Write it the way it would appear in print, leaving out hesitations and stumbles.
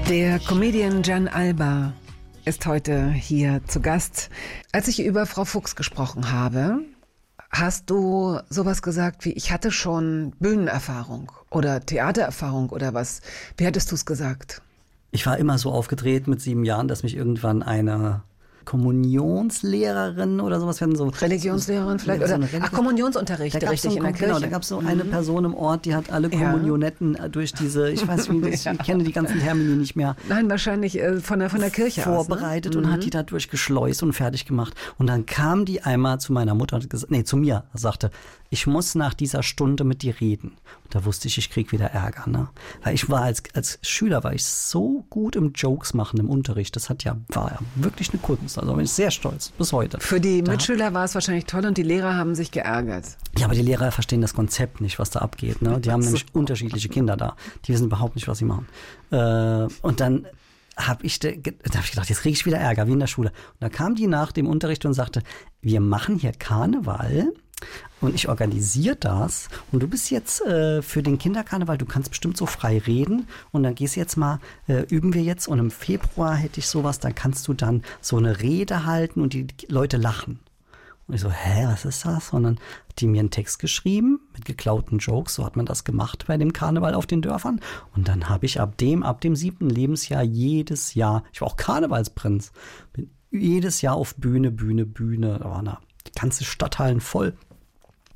Der Comedian Gian Alba ist heute hier zu Gast. Als ich über Frau Fuchs gesprochen habe, hast du sowas gesagt wie, ich hatte schon Bühnenerfahrung oder Theatererfahrung oder was? Wie hättest du es gesagt? Ich war immer so aufgedreht mit 7 Jahren, dass mich irgendwann eine Kommunionslehrerin oder sowas werden so. Religionslehrerin vielleicht? Oder, Kommunionsunterricht, richtig, in der Kirche. Genau, da gab es so eine Person im Ort, die hat alle Kommunionetten durch diese, ich weiß nicht, ich kenne die ganzen Termini nicht mehr. Nein, wahrscheinlich von der Kirche vorbereitet und hat die da durchgeschleust und fertig gemacht. Und dann kam die einmal zu meiner Mutter und zu mir, sagte, ich muss nach dieser Stunde mit dir reden. Und da wusste ich krieg wieder Ärger, ne? Weil ich war als Schüler war ich so gut im Jokes machen im Unterricht. Das war ja wirklich eine Kunst. Also bin ich sehr stolz, bis heute. Für die Mitschüler war es wahrscheinlich toll und die Lehrer haben sich geärgert. Ja, aber die Lehrer verstehen das Konzept nicht, was da abgeht, ne? Die haben nämlich unterschiedliche Kinder da. Die wissen überhaupt nicht, was sie machen. Und dann habe ich gedacht, jetzt kriege ich wieder Ärger, wie in der Schule. Und dann kam die nach dem Unterricht und sagte, wir machen hier Karneval. Und ich organisiere das und du bist jetzt für den Kinderkarneval, du kannst bestimmt so frei reden und dann gehst du jetzt mal, üben wir jetzt und im Februar hätte ich sowas, dann kannst du dann so eine Rede halten und die Leute lachen. Und ich so, was ist das? Und dann hat die mir einen Text geschrieben mit geklauten Jokes, so hat man das gemacht bei dem Karneval auf den Dörfern. Und dann habe ich ab dem 7. Lebensjahr jedes Jahr, ich war auch Karnevalsprinz, bin jedes Jahr auf Bühne, da waren die ganze Stadthallen voll.